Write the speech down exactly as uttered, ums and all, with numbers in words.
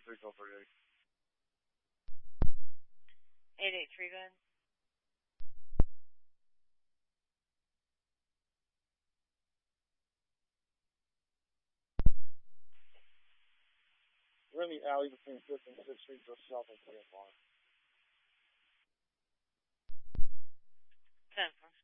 three four three eight. eight eight three, go ahead. We're in the alley between fifth and sixth Street, just south of T F R. ten four.